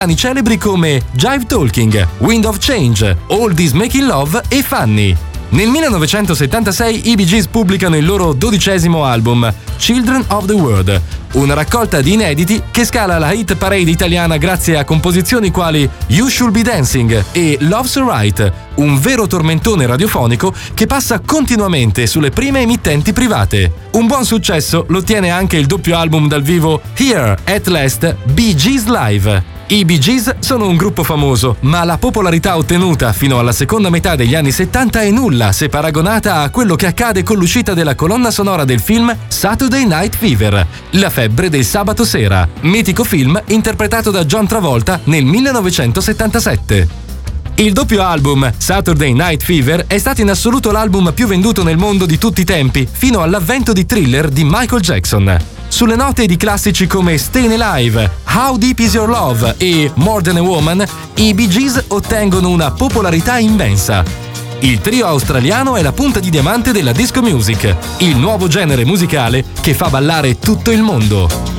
celebri come Jive Talking, Wind of Change, All This Making Love e Funny. Nel 1976 i Bee Gees pubblicano il loro 12° album, Children of the World, una raccolta di inediti che scala la hit parade italiana grazie a composizioni quali You Should Be Dancing e Love's Right, un vero tormentone radiofonico che passa continuamente sulle prime emittenti private. Un buon successo lo ottiene anche il doppio album dal vivo Here at Last, Bee Gees Live. I Bee Gees sono un gruppo famoso, ma la popolarità ottenuta fino alla seconda metà degli anni 70 è nulla se paragonata a quello che accade con l'uscita della colonna sonora del film Saturday Night Fever, La febbre del sabato sera, mitico film interpretato da John Travolta nel 1977. Il doppio album Saturday Night Fever è stato in assoluto l'album più venduto nel mondo di tutti i tempi, fino all'avvento di Thriller di Michael Jackson. Sulle note di classici come Stayin' Alive, How Deep Is Your Love e More Than a Woman, i Bee Gees ottengono una popolarità immensa. Il trio australiano è la punta di diamante della disco music, il nuovo genere musicale che fa ballare tutto il mondo.